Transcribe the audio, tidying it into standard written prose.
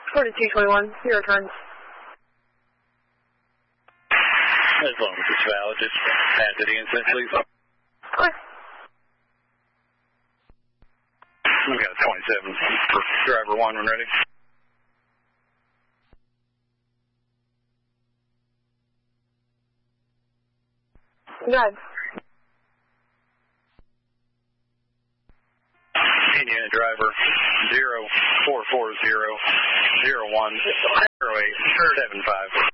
4221, your turn. As long as it's valid, just pass it in, please. Okay. We got a 27 for driver 1 when ready. Good. Indiana driver 0440010875.